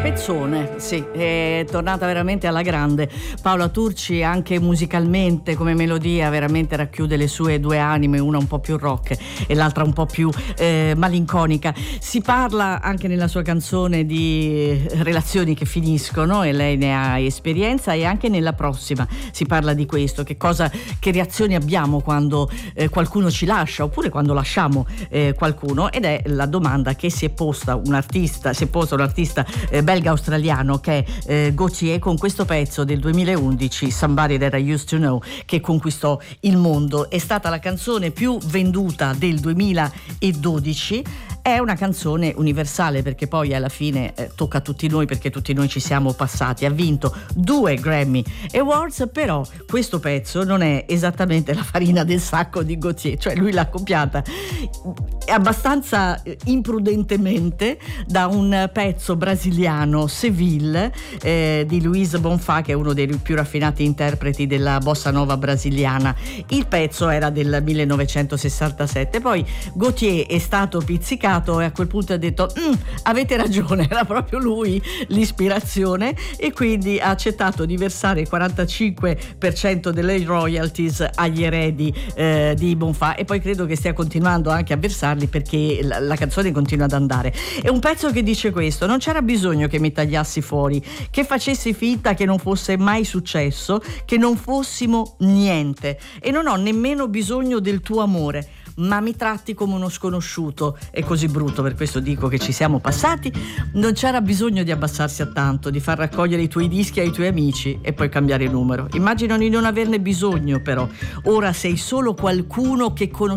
Pezzone, sì, è tornata veramente alla grande. Paola Turci anche musicalmente come melodia veramente racchiude le sue due anime, una un po' più rock e l'altra un po' più malinconica. Si parla anche nella sua canzone di relazioni che finiscono e lei ne ha esperienza, e anche nella prossima si parla di questo, che reazioni abbiamo quando qualcuno ci lascia, oppure quando lasciamo qualcuno, ed è la domanda che si è posta un artista belga-australiano che è Gotye, con questo pezzo del 2011, Somebody That I Used to Know, che conquistò il mondo. È stata la canzone più venduta del 2012. È una canzone universale, perché poi alla fine tocca a tutti noi, perché tutti noi ci siamo passati. Ha vinto 2 Grammy Awards, però questo pezzo non è esattamente la farina del sacco di Gotye, cioè lui l'ha copiata abbastanza imprudentemente da un pezzo brasiliano, Seville, di Luis Bonfá, che è uno dei più raffinati interpreti della bossa nova brasiliana. Il pezzo era del 1967, poi Gotye è stato pizzicato e a quel punto ha detto avete ragione, era proprio lui l'ispirazione, e quindi ha accettato di versare il 45% delle royalties agli eredi di Bonfá, e poi credo che stia continuando anche a versarli, perché la canzone continua ad andare. È un pezzo che dice questo: non c'era bisogno che mi tagliassi fuori, che facessi finta che non fosse mai successo, che non fossimo niente, e non ho nemmeno bisogno del tuo amore, ma mi tratti come uno sconosciuto. È così brutto, per questo dico che ci siamo passati. Non c'era bisogno di abbassarsi a tanto, di far raccogliere i tuoi dischi ai tuoi amici e poi cambiare numero. Immagino di non averne bisogno, però ora sei solo qualcuno che conosci